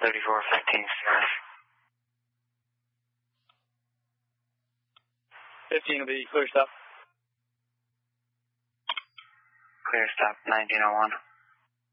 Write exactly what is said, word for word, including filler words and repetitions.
thirty-four fifteen Sierra. fifteen will be clear stop. Clear stop, nineteen oh one.